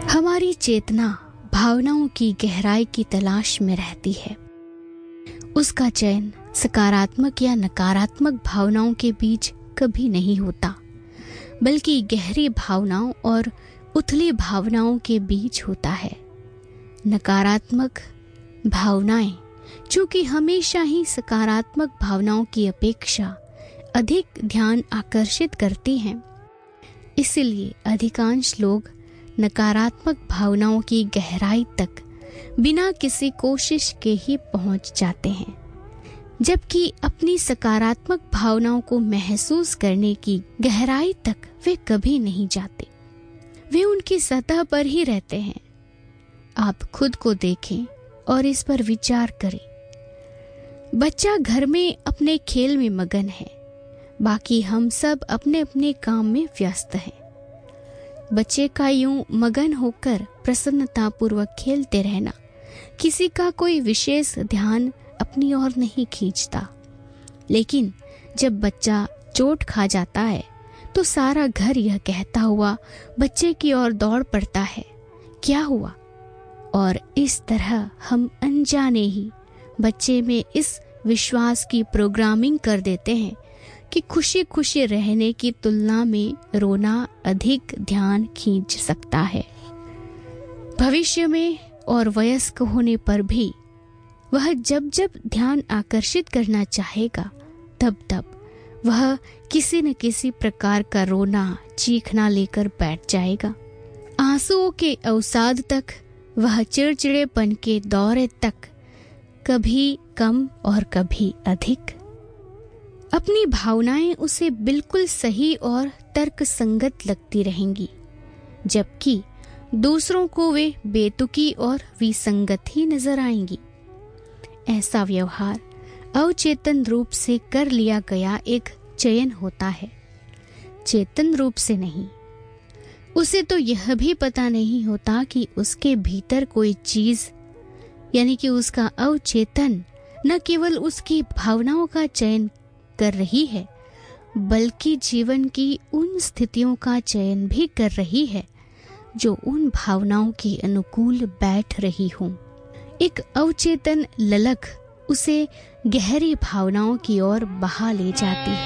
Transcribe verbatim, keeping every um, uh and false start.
हमारी चेतना भावनाओं की गहराई की तलाश में रहती है। उसका चयन सकारात्मक या नकारात्मक भावनाओं के बीच कभी नहीं होता, बल्कि गहरी भावनाओं और उथली भावनाओं के बीच होता है। नकारात्मक भावनाएं चूंकि हमेशा ही सकारात्मक भावनाओं की अपेक्षा अधिक ध्यान आकर्षित करती हैं, इसलिए अधिकांश लोग नकारात्मक भावनाओं की गहराई तक बिना किसी कोशिश के ही पहुंच जाते हैं, जबकि अपनी सकारात्मक भावनाओं को महसूस करने की गहराई तक वे कभी नहीं जाते। वे उनकी सतह पर ही रहते हैं। आप खुद को देखें और इस पर विचार करें। बच्चा घर में अपने खेल में मगन है, बाकी हम सब अपने अपने काम में व्यस्त हैं। बच्चे का यूं मगन होकर प्रसन्नतापूर्वक खेलते रहना किसी का कोई विशेष ध्यान अपनी ओर नहीं खींचता, लेकिन जब बच्चा चोट खा जाता है तो सारा घर यह कहता हुआ बच्चे की ओर दौड़ पड़ता है, क्या हुआ? और इस तरह हम अनजाने ही बच्चे में इस विश्वास की प्रोग्रामिंग कर देते हैं कि खुशी खुशी रहने की तुलना में रोना अधिक ध्यान खींच सकता है। भविष्य में और वयस्क होने पर भी वह जब जब ध्यान आकर्षित करना चाहेगा, तब तब वह किसी न किसी प्रकार का रोना चीखना लेकर बैठ जाएगा। आंसुओं के अवसाद तक, वह चिड़चिड़ेपन के दौरे तक, कभी कम और कभी अधिक। अपनी भावनाएं उसे बिल्कुल सही और तर्कसंगत लगती रहेंगी, जबकि दूसरों को वे बेतुकी और विसंगत ही नजर आएंगी। ऐसा व्यवहार अवचेतन रूप से कर लिया गया एक चयन होता है, चेतन रूप से नहीं। उसे तो यह भी पता नहीं होता कि उसके भीतर कोई चीज, यानी कि उसका अवचेतन न केवल उसकी भावनाओं का चयन कर रही है, बल्कि जीवन की उन स्थितियों का चयन भी कर रही है जो उन भावनाओं के अनुकूल बैठ रही हों। एक अवचेतन ललक उसे गहरी भावनाओं की ओर बहा ले जाती है।